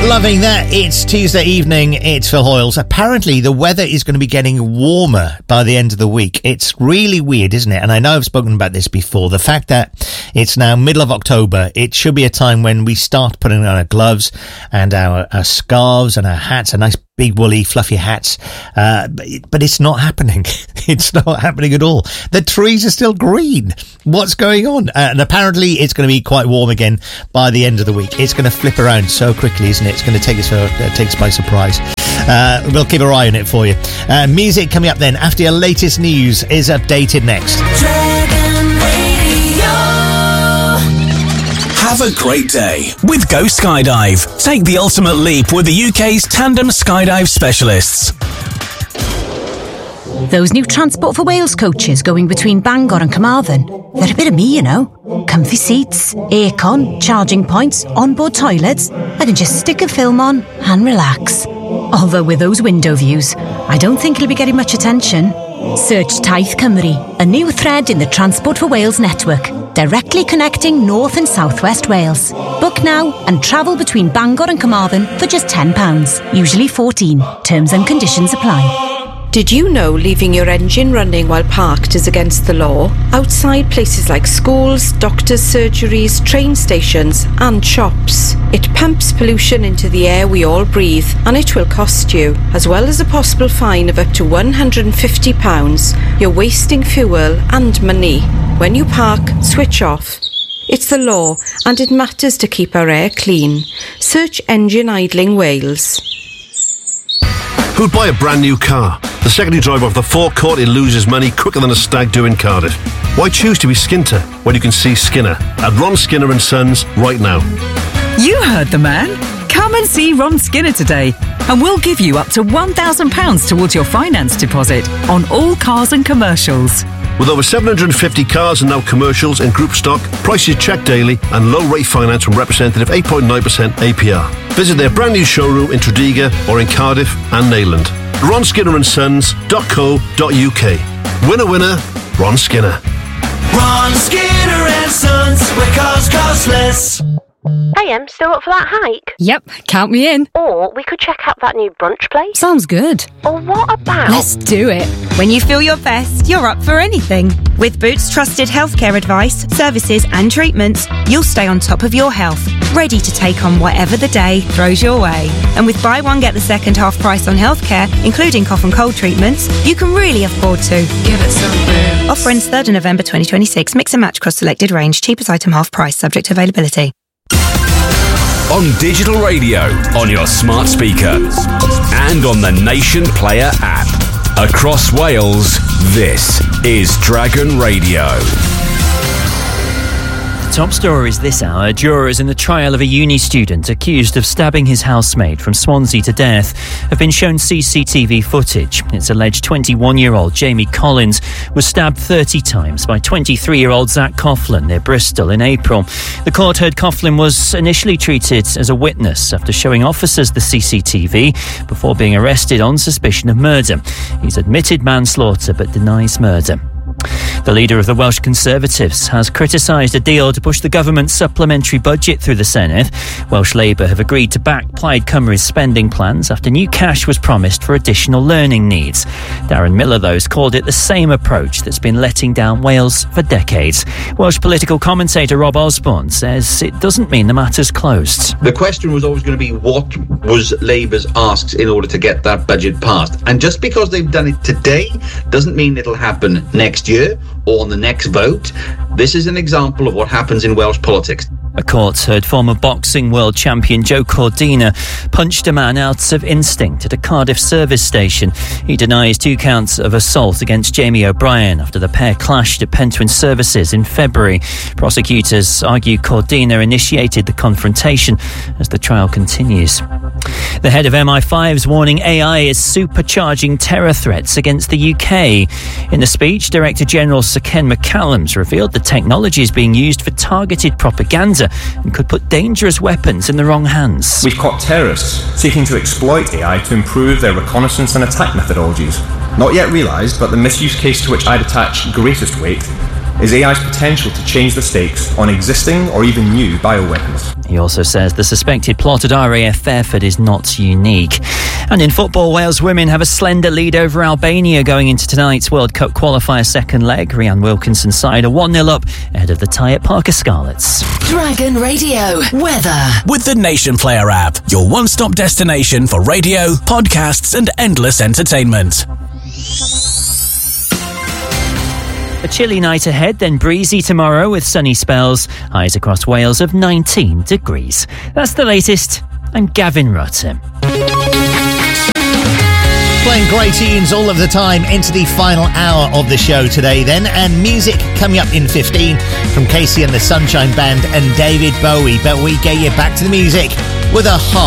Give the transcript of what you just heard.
Loving that. It's Tuesday evening. It's Phil Hoyles. Apparently, the weather is going to be getting warmer by the end of the week. It's really weird, isn't it? And I know I've spoken about this before. The fact that it's now middle of October, it should be a time when we start putting on our gloves and our scarves and our hats, a nice big woolly fluffy hats, but it's not happening. It's not happening at all. The trees are still green. What's going on? And apparently it's going to be quite warm again by the end of the week. It's going to flip around so quickly, isn't it? It's going to take us by surprise. We'll keep our eye on it for you. Music coming up then after your latest news is updated next. Have a great day with Go Skydive. Take the ultimate leap with the UK's tandem skydive specialists. Those new Transport for Wales coaches going between Bangor and Carmarthen, they're a bit of me, you know. Comfy seats, aircon, charging points, onboard toilets. I can just stick a film on and relax. Although with those window views, I don't think it'll be getting much attention. Search Taith Cymru, a new thread in the Transport for Wales network, directly connecting North and South West Wales. Book now and travel between Bangor and Carmarthen for just £10, usually $14. Terms and conditions apply. Did you know leaving your engine running while parked is against the law? Outside places like schools, doctors' surgeries, train stations and shops. It pumps pollution into the air we all breathe, and it will cost you. As well as a possible fine of up to £150, you're wasting fuel and money. When you park, switch off. It's the law, and it matters to keep our air clean. Search Engine Idling Wales. Who'd buy a brand new car? The secondary driver of the forecourt, he loses money quicker than a stag do in Cardiff. Why choose to be Skinter when you can see Skinner at Ron Skinner & Sons right now? You heard the man. Come and see Ron Skinner today, and we'll give you up to £1,000 towards your finance deposit on all cars and commercials. With over 750 cars and now commercials in group stock, prices checked daily and low rate finance from representative 8.9% APR. Visit their brand new showroom in Tredegar or in Cardiff and Neyland. RonSkinner&Sons.co.uk. Winner, winner, Ron Skinner. Ron Skinner & Sons, where cars cost less. AM, still up for that hike? Yep, count me in. Or we could check out that new brunch place. Sounds good. Or what about... Let's do it. When you feel your best, you're up for anything. With Boots trusted healthcare advice, services and treatments, you'll stay on top of your health, ready to take on whatever the day throws your way. And with buy one get the second half price on healthcare, including cough and cold treatments, you can really afford to. Give it some Boots. Offer ends 3rd of November 2026. Mix and match across selected range. Cheapest item half price, subject to availability. On digital radio, on your smart speaker, and on the Nation Player app. Across Wales, this is Dragon Radio. Top stories this hour. Jurors in the trial of a uni student accused of stabbing his housemate from Swansea to death have been shown CCTV footage. It's alleged 21-year-old Jamie Collins was stabbed 30 times by 23-year-old Zach Coughlin near Bristol in April. The court heard Coughlin was initially treated as a witness after showing officers the CCTV before being arrested on suspicion of murder. He's admitted manslaughter but denies murder. The leader of the Welsh Conservatives has criticised a deal to push the government's supplementary budget through the Senedd. Welsh Labour have agreed to back Plaid Cymru's spending plans after new cash was promised for additional learning needs. Darren Miller, though, has called it the same approach that's been letting down Wales for decades. Welsh political commentator Rob Osborne says it doesn't mean the matter's closed. The question was always going to be what was Labour's asks in order to get that budget passed. And just because they've done it today doesn't mean it'll happen next year or on the next vote. This is an example of what happens in Welsh politics. A court heard former boxing world champion Joe Cordina punched a man out of instinct at a Cardiff service station. He denies 2 counts of assault against Jamie O'Brien after the pair clashed at Pentwyn Services in February. Prosecutors argue Cordina initiated the confrontation as the trial continues. The head of MI5's warning AI is supercharging terror threats against the UK. In the speech, Director General Sir Ken McCallum's revealed the technology is being used for targeted propaganda and could put dangerous weapons in the wrong hands. We've caught terrorists seeking to exploit AI to improve their reconnaissance and attack methodologies. Not yet realised, but the misuse case to which I'd attach greatest weight is AI's potential to change the stakes on existing or even new bioweapons. He also says the suspected plot at RAF Fairford is not unique. And in football, Wales women have a slender lead over Albania going into tonight's World Cup qualifier second leg. Rhian Wilkinson's side are 1-0 up ahead of the tie at Parker Scarlets. Dragon Radio weather with the Nation Player app, your one-stop destination for radio, podcasts and endless entertainment. A chilly night ahead, then breezy tomorrow with sunny spells. Highs across Wales of 19 degrees. That's the latest. I'm Gavin Rutten. Playing great tunes all of the time into the final hour of the show today then, and music coming up in 15 from Casey and the Sunshine Band and David Bowie, but we get you back to the music with a heart.